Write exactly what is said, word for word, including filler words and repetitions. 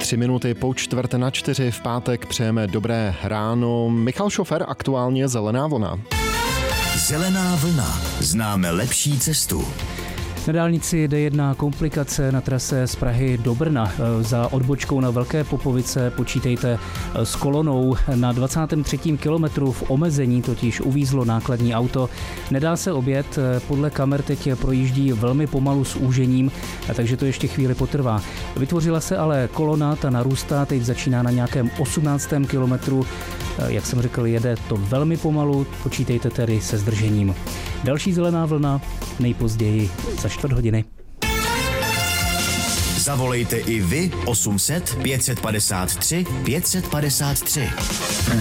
Tři minuty po čtvrt na čtyři v pátek přejeme dobré ráno. Michal Šofer, aktuálně zelená vlna. Zelená vlna. Známe lepší cestu. Na dálnici D jedna komplikace na trase z Prahy do Brna. Za odbočkou na Velké Popovice počítejte s kolonou. Na dvacátém třetím kilometru v omezení totiž uvízlo nákladní auto. Nedá se objet, podle kamer teď projíždí velmi pomalu s úžením, takže to ještě chvíli potrvá. Vytvořila se ale kolona, ta narůstá, teď začíná na nějakém osmnáctém kilometru. Jak jsem řekl, jede to velmi pomalu, počítejte tedy se zdržením. Další zelená vlna nejpozději za čtvrt hodiny. Zavolejte i vy osm set pět set padesát tři pět set padesát tři.